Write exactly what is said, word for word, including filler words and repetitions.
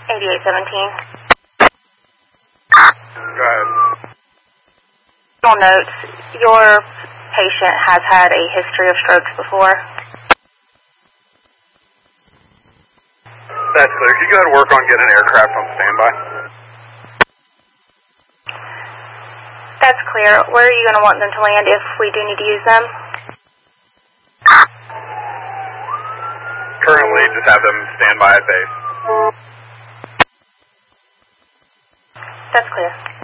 eighty-eight seventeen. Go ahead. Notes, your patient has had a history of strokes before. That's clear. Could you go ahead and work on getting an aircraft on standby? That's clear. Where are you going to want them to land if we do need to use them? Currently, just have them stand by at base. That's clear.